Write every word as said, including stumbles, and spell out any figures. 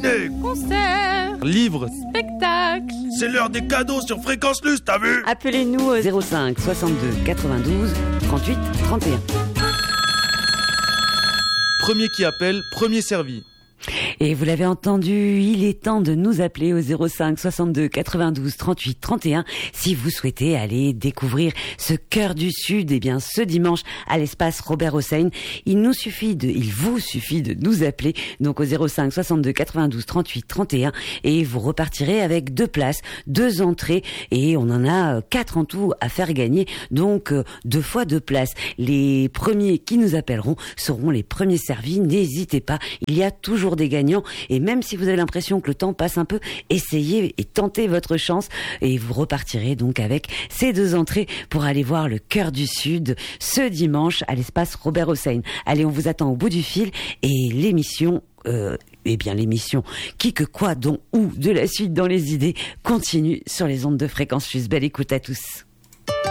ciné, concert, livres, spectacle. C'est l'heure des cadeaux sur Fréquence Luce, t'as vu? Appelez-nous au zéro cinq soixante-deux quatre-vingt-douze trente-huit trente et un. Premier qui appelle, premier servi. Et vous l'avez entendu, il est temps de nous appeler au zéro cinq soixante-deux quatre-vingt-douze trente-huit trente et un si vous souhaitez aller découvrir ce cœur du Sud. Eh bien, ce dimanche à l'espace Robert Hossein, il nous suffit de, il vous suffit de nous appeler donc au zéro cinq soixante-deux quatre-vingt-douze trente-huit trente et un et vous repartirez avec deux places, deux entrées et on en a quatre en tout à faire gagner. Donc deux fois deux places. Les premiers qui nous appelleront seront les premiers servis. N'hésitez pas, il y a toujours des gagnants et même si vous avez l'impression que le temps passe un peu, essayez et tentez votre chance et vous repartirez donc avec ces deux entrées pour aller voir le cœur du Sud ce dimanche à l'espace Robert Hossein. Allez, on vous attend au bout du fil et l'émission euh, eh bien l'émission Qui que quoi dont où de la suite dans les idées continue sur les ondes de Fréquence Luce. Belle écoute à tous.